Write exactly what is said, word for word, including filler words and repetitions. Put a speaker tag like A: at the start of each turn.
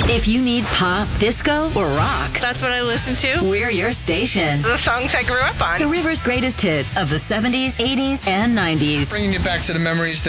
A: If you need pop, disco, or rock,
B: That's what I listen to.
A: we're your station.
B: The songs I grew up on.
A: The River's greatest hits of the seventies, eighties, and nineties.
C: Bringing you back to the memories